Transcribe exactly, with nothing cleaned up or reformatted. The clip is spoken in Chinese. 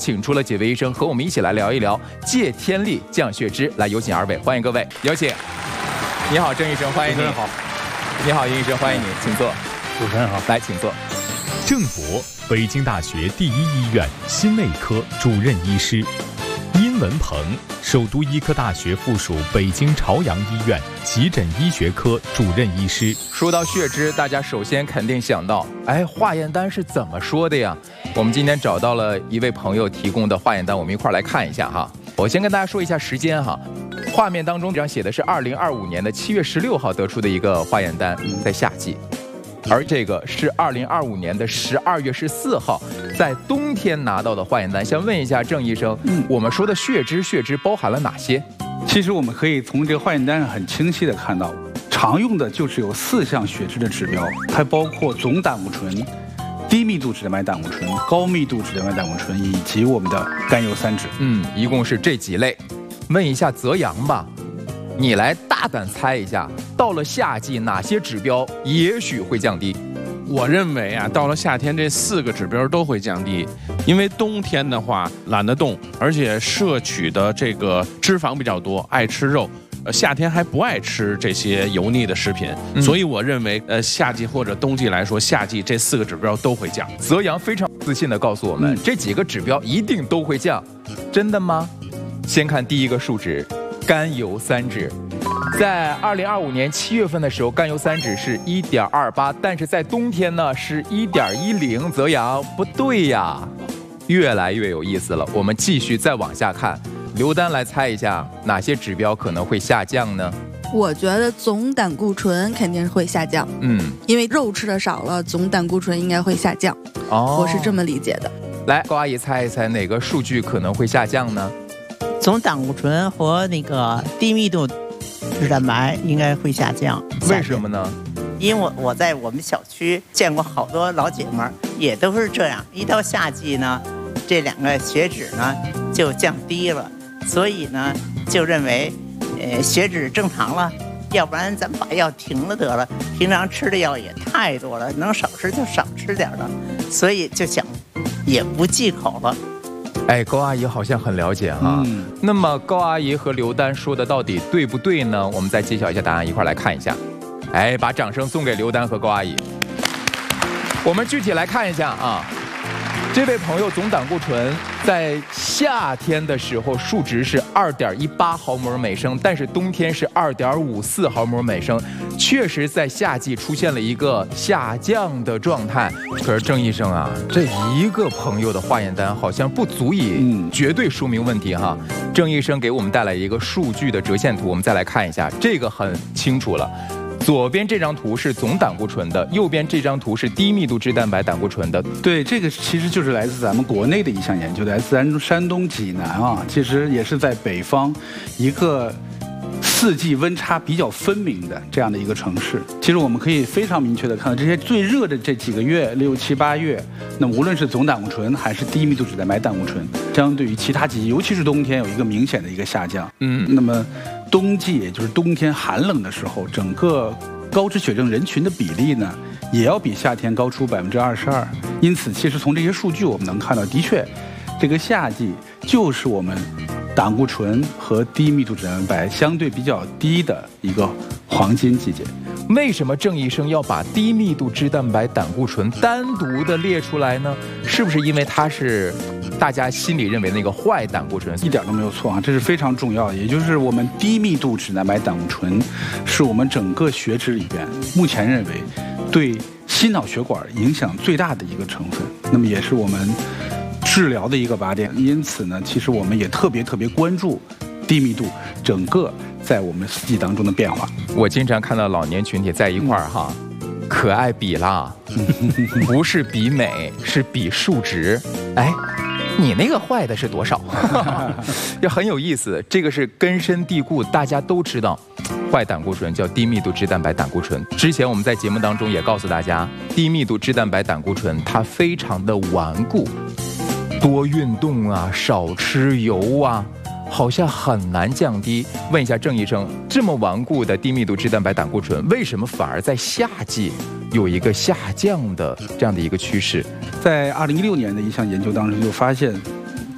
请出了几位医生和我们一起来聊一聊借天力降血脂。来，有请二位，欢迎各位，有请。你好，郑医生，欢迎你。 好。 你好，殷医生，欢迎你，请坐。 主持人好， 来，请坐。 郑博，北京大学第一医院心内科主任医师。殷文鹏，首都医科大学附属北京朝阳医院急诊医学科主任医师。 说到血脂，大家首先肯定想到，哎，化验单是怎么说的呀？我们今天找到了一位朋友提供的化验单，我们一块儿来看一下哈。我先跟大家说一下时间哈，画面当中这张写的是二零二五年的七月十六号得出的一个化验单，在夏季。而这个是二零二五年的十二月十四号，在冬天拿到的化验单。想问一下郑医生，嗯，我们说的血脂，血脂包含了哪些？ 其实我们可以从这个化验单上很清晰的看到，常用的就是有四项血脂的指标，它包括总胆固醇、低密度脂蛋白胆固醇、高密度脂蛋白胆固醇以及我们的甘油三酯。 嗯，一共是这几类。问一下泽阳吧。你来大胆猜一下，到了夏季哪些指标也许会降低？ 我认为啊，到了夏天这四个指标都会降低，因为冬天的话懒得动，而且摄取的这个脂肪比较多，爱吃肉。呃，夏天还不爱吃这些油腻的食品，嗯、所以我认为，呃，夏季或者冬季来说，夏季这四个指标都会降。 泽阳非常自信地告诉我们，嗯、这几个指标一定都会降，真的吗？先看第一个数值。甘油三酯，在二零二五年七月份的时候，甘油三酯是一点二八，但是在冬天呢是一点一零。泽阳，不对呀，越来越有意思了。我们继续再往下看，刘丹来猜一下哪些指标可能会下降呢？ 我觉得总胆固醇肯定是会下降，嗯，因为肉吃的少了，总胆固醇应该会下降。哦，我是这么理解的。 来，高阿姨猜一猜哪个数据可能会下降呢？ 总胆固醇和那个低密度脂蛋白应该会下降。 为什么呢？ 因为我我在我们小区见过好多老姐们儿，也都是这样。一到夏季呢，这两个血脂呢就降低了，所以呢就认为，呃，血脂正常了，要不然咱们把药停了得了。平常吃的药也太多了，能少吃就少吃点了，所以就想也不忌口了。 哎，高阿姨好像很了解哈。嗯、那么高阿姨和刘丹说的到底对不对呢？我们再揭晓一下答案，一块来看一下。哎，把掌声送给刘丹和高阿姨。我们具体来看一下啊，这位朋友总胆固醇在夏天的时候数值是二点一八毫摩尔每升，但是冬天是二点五四毫摩尔每升，确实在夏季出现了一个下降的状态。可是郑医生啊，这一个朋友的化验单好像不足以绝对说明问题哈。郑医生给我们带来一个数据的折线图，我们再来看一下，这个很清楚了。左边这张图是总胆固醇的，右边这张图是低密度脂蛋白胆固醇的。 对，这个其实就是来自咱们国内的一项研究，来自山山东济南啊，其实也是在北方一个四季温差比较分明的这样的一个城市。其实我们可以非常明确的看到，这些最热的这几个月，六七八月，那无论是总胆固醇还是低密度脂蛋白胆固醇，相对于其他季节，尤其是冬天，有一个明显的一个下降。嗯，那么冬季也就是冬天寒冷的时候，整个高脂血症人群的比例呢，也要比夏天高出百分之二十二。因此，其实从这些数据我们能看到，的确，这个夏季就是我们胆固醇和低密度脂蛋白相对比较低的一个黄金季节。 为什么郑医生要把低密度脂蛋白胆固醇单独的列出来呢？是不是因为它是大家心里认为那个坏胆固醇？ 一点都没有错啊，这是非常重要的。也就是我们低密度脂蛋白胆固醇是我们整个血脂里边目前认为对心脑血管影响最大的一个成分，那么也是我们治疗的一个靶点。因此呢，其实我们也特别特别关注低密度整个在我们四季当中的变化。 我经常看到老年群体在一块儿哈，嗯、可爱比啦，不是比美，是比数值。哎，你那个坏的是多少？也很有意思，这个是根深蒂固，大家都知道。坏胆固醇叫低密度脂蛋白胆固醇。之前我们在节目当中也告诉大家，低密度脂蛋白胆固醇它非常的顽固，多运动啊，少吃油啊，好像很难降低。问一下郑医生，这么顽固的低密度脂蛋白胆固醇，为什么反而在夏季有一个下降的这样的一个趋势？ 在二零一六年的一项研究当中就发现，